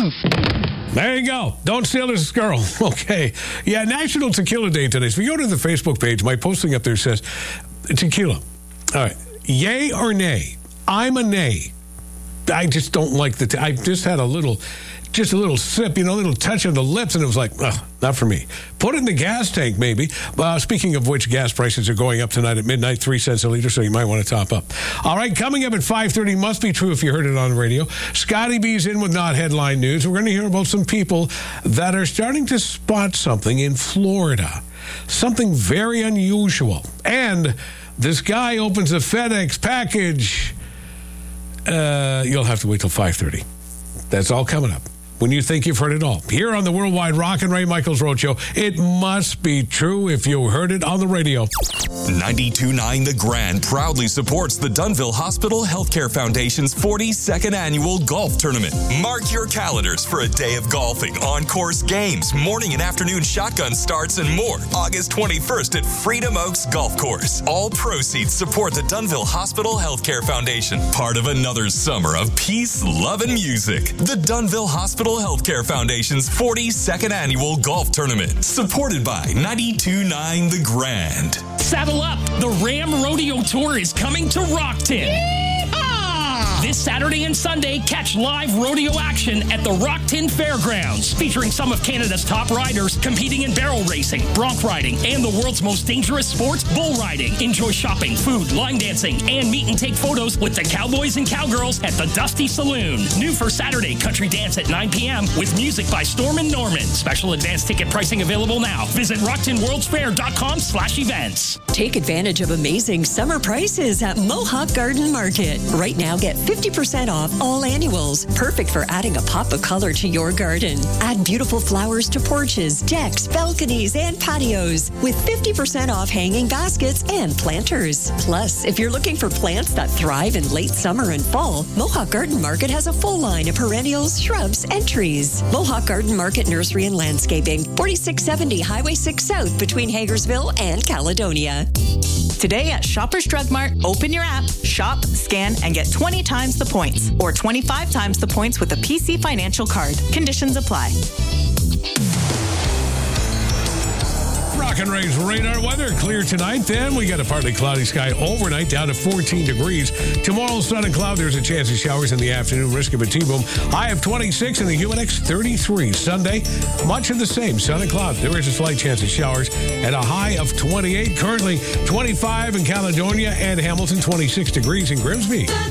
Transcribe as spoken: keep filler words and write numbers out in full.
There you go. Don't steal this girl. Okay. Yeah, National Tequila Day today. So if you go to the Facebook page, my posting up there says tequila. All right. Yay or nay? I'm a nay. I just don't like the... T- I just had a little... Just a little sip, you know, a little touch of the lips, and it was like, oh, not for me. Put it in the gas tank, maybe. Uh, speaking of which, gas prices are going up tonight at midnight, three cents a liter, so you might want to top up. All right, coming up at five thirty, must be true if you heard it on the radio. Scotty B's in with Not Headline News. We're going to hear about some people that are starting to spot something in Florida, something very unusual. And this guy opens a FedEx package. Uh, you'll have to wait till five thirty. That's all coming up. When you think you've heard it all. Here on the Worldwide Rock and Ray Michaels Roadshow, it must be true if you heard it on the radio. ninety-two point nine The Grand proudly supports the Dunville Hospital Healthcare Foundation's forty-second annual golf tournament. Mark your calendars for a day of golfing, on-course games, morning and afternoon shotgun starts, and more. August twenty-first at Freedom Oaks Golf Course. All proceeds support the Dunville Hospital Healthcare Foundation. Part of another summer of peace, love, and music. The Dunville Hospital Healthcare Foundation's forty-second annual golf tournament, supported by ninety-two point nine The Grand. Saddle up! The Ram Rodeo Tour is coming to Rockton. Yeehaw! This Saturday and Sunday, catch live rodeo action at the Rockton Fairgrounds, featuring some of Canada's top riders competing in barrel racing, bronc riding, and the world's most dangerous sports, bull riding. Enjoy shopping, food, line dancing, and meet and take photos with the cowboys and cowgirls at the Dusty Saloon. New for Saturday, country dance at nine p.m. with music by Storm and Norman. Special advance ticket pricing available now. Visit rockton world's fair dot com slash events. Take advantage of amazing summer prices at Mohawk Garden Market. Right now, get fifty percent off all annuals. Perfect for adding a pop of color to your garden. Add beautiful flowers to porches, decks, balconies, and patios with fifty percent off hanging baskets and planters. Plus, if you're looking for plants that thrive in late summer and fall, Mohawk Garden Market has a full line of perennials, shrubs, and trees. Mohawk Garden Market Nursery and Landscaping, forty-six seventy Highway six South between Hagersville and Caledonia. Today at Shoppers Drug Mart, open your app, shop, scan, and get twenty times the points or twenty-five times the points with a P C Financial card. Conditions apply. Rock and Ray's radar weather. Clear tonight. Then we got a partly cloudy sky overnight down to fourteen degrees. Tomorrow, sun and cloud. There's a chance of showers in the afternoon. Risk of a T-boom. High of twenty-six and the Humidex thirty-three. Sunday, much of the same. Sun and cloud. There is a slight chance of showers and a high of twenty-eight. Currently twenty-five in Caledonia and Hamilton. twenty-six degrees in Grimsby.